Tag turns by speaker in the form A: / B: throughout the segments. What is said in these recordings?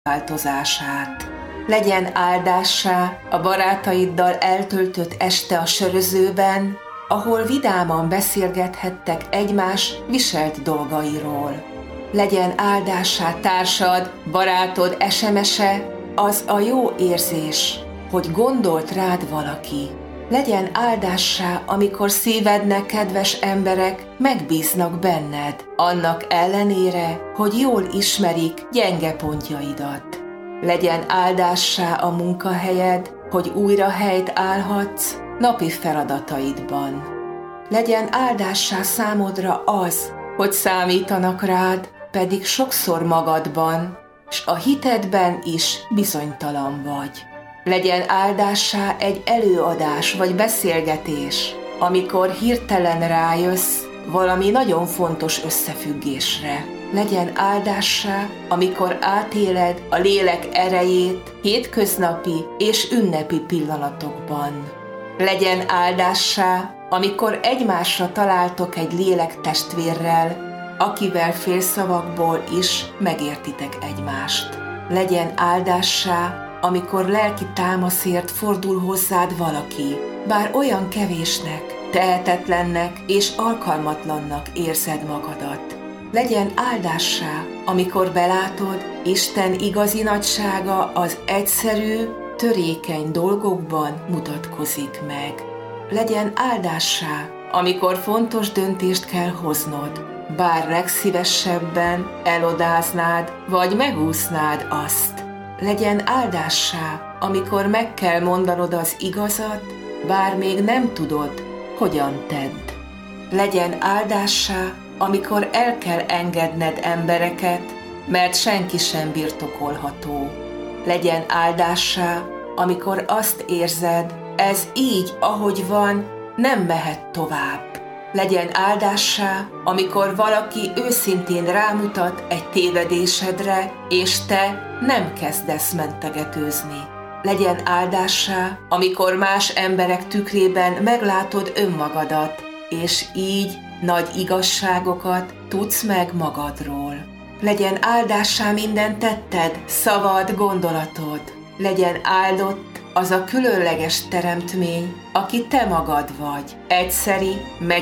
A: változását. Legyen áldássá a barátaiddal eltöltött este a sörözőben, ahol vidáman beszélgethettek egymás viselt dolgairól. Legyen áldássá társad, barátod SMS-e, az a jó érzés, hogy gondolt rád valaki. Legyen áldássá, amikor szívednek kedves emberek megbíznak benned, annak ellenére, hogy jól ismerik gyenge pontjaidat. Legyen áldássá a munkahelyed, hogy újra helyt állhatsz napi feladataidban. Legyen áldássá számodra az, hogy számítanak rád, pedig sokszor magadban, s a hitedben is bizonytalan vagy. Legyen áldássá egy előadás vagy beszélgetés, amikor hirtelen rájössz valami nagyon fontos összefüggésre. Legyen áldássá, amikor átéled a lélek erejét hétköznapi és ünnepi pillanatokban. Legyen áldássá, amikor egymásra találtok egy lélektestvérrel, akivel félszavakból is megértitek egymást. Legyen áldássá, amikor lelki támaszért fordul hozzád valaki, bár olyan kevésnek, tehetetlennek és alkalmatlannak érzed magadat. Legyen áldássá, amikor belátod, Isten igazi nagysága az egyszerű, törékeny dolgokban mutatkozik meg. Legyen áldássá, amikor fontos döntést kell hoznod, bár legszívesebben elodáznád vagy megúsznád azt. Legyen áldássá, amikor meg kell mondanod az igazat, bár még nem tudod, hogyan tedd. Legyen áldássá, amikor el kell engedned embereket, mert senki sem birtokolható. Legyen áldássá, amikor azt érzed, ez így, ahogy van, nem mehet tovább. Legyen áldássá, amikor valaki őszintén rámutat egy tévedésedre, és te nem kezdesz mentegetőzni. Legyen áldássá, amikor más emberek tükrében meglátod önmagadat, és így nagy igazságokat tudsz meg magadról. Legyen áldássá minden tetted, szavad, gondolatod. Legyen áldott az a különleges teremtmény, aki te magad vagy, egyszeri,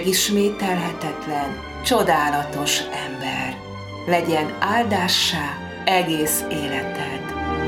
A: megismételhetetlen, csodálatos ember. Legyen áldássá egész életed.